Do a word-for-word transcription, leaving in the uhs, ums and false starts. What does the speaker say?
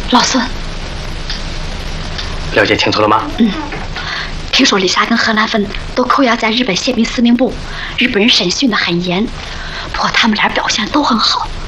老孙， 了解清楚了吗？ 嗯。听说丽莎跟何兰芬都扣押在日本宪兵司令部，日本人审讯的很严，不过他们俩表现都很好，